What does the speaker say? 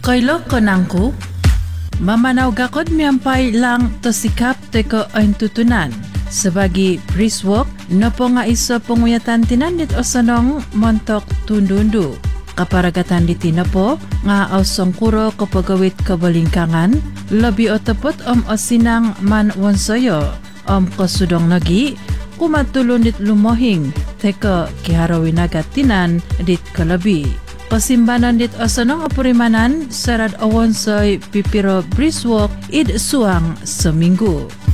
Kailo konangku, mamanaw gakod miyampay lang to sikap teko ang tutunan. Sebagai briswalk, nopo nga iso penguyatan tinandit o sanong montok tundundu. Kaparagatan di tinapo, nga ausong kuro kapagawit kabalingkangan, labi o tepot osinang man wonsoyo, kasudong nagi, kumatulon dit lumohing, teko kiharawin agat tinan dit kalabi. Pasimbanan dit asanong apurimanan sarad awonsoy pipiro briswalk id suang seminggu.